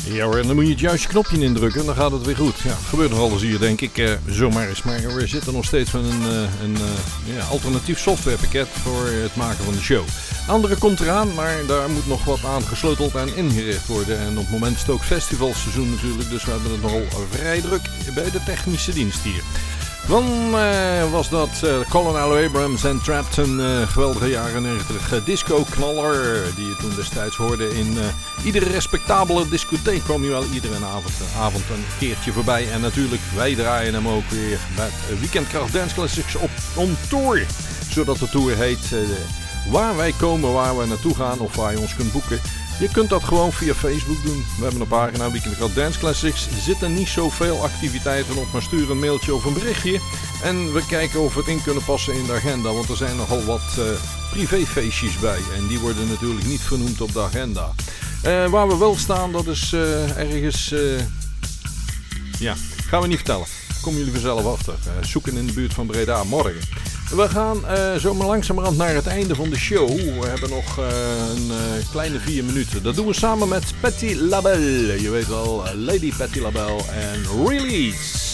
Ja hoor, en dan moet je het juiste knopje indrukken en dan gaat het weer goed. Ja, gebeurt nog alles hier denk ik, zomaar eens. Maar we zitten nog steeds met een alternatief softwarepakket voor het maken van de show. Andere komt eraan, maar daar moet nog wat aan gesleuteld en ingericht worden. En op het moment is het ook festivalseizoen natuurlijk, dus we hebben het nogal vrij druk bij de technische dienst hier. Dan was dat Colin Abrams en Trapped, een geweldige jaren 90 disco-knaller die je toen destijds hoorde in iedere respectabele discotheek. Kwam hij wel iedere avond een keertje voorbij. En natuurlijk, wij draaien hem ook weer met Weekendkracht Dance Classics on Tour. Zodat de tour heet waar wij komen, waar we naartoe gaan of waar je ons kunt boeken. Je kunt dat gewoon via Facebook doen. We hebben een pagina Weekendkracht Dance Classics. Er zitten niet zoveel activiteiten op, maar stuur een mailtje of een berichtje. En we kijken of we het in kunnen passen in de agenda. Want er zijn nogal wat privéfeestjes bij. En die worden natuurlijk niet vernoemd op de agenda. Waar we wel staan, dat is ergens... gaan we niet vertellen. Komen jullie vanzelf achter. Zoeken in de buurt van Breda morgen. We gaan zomaar langzamerhand naar het einde van de show. We hebben nog een kleine 4 minuten. Dat doen we samen met Patti LaBelle. Je weet wel, Lady Patti LaBelle en Release.